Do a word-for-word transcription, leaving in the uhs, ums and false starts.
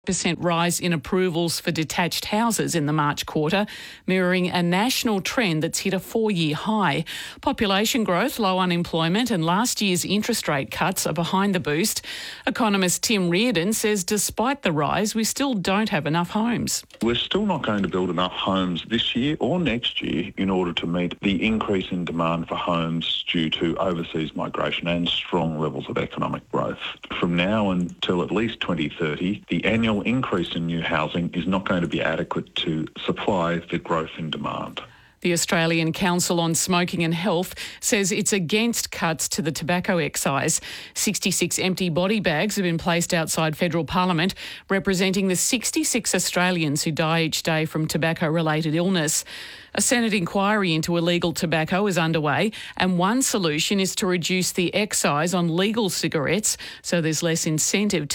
percent rise in approvals for detached houses in the March quarter, mirroring a national trend that's hit a four-year high. Population growth, low unemployment and last year's interest rate cuts are behind the boost. Economist Tim Reardon says despite the rise, we still don't have enough homes. We're still not going to build enough homes this year or next year in order to meet the increase in demand for homes due to overseas migration and strong levels of economic growth. From now until at least twenty thirty, the annual increase in new housing is not going to be adequate to supply the growth in demand. The Australian Council on Smoking and Health says it's against cuts to the tobacco excise. sixty-six empty body bags have been placed outside federal parliament, representing the sixty-six Australians who die each day from tobacco-related illness. A Senate inquiry into illegal tobacco is underway, and one solution is to reduce the excise on legal cigarettes so there's less incentive to